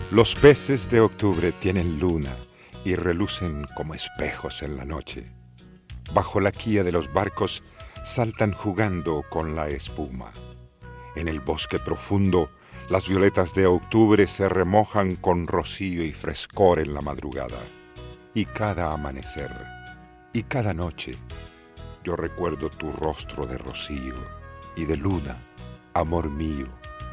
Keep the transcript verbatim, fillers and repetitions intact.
Los peces de octubre tienen luna y relucen como espejos en la noche. Bajo la quilla de los barcos saltan jugando con la espuma. En el bosque profundo, las violetas de octubre se remojan con rocío y frescor en la madrugada. Y cada amanecer, y cada noche, yo recuerdo tu rostro de rocío y de luna, amor mío,